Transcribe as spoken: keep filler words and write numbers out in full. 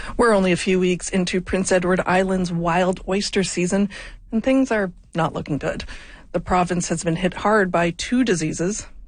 We're only a few weeks into Prince Edward Island's wild oyster season, and things are not looking good. The province has been hit hard by two diseases,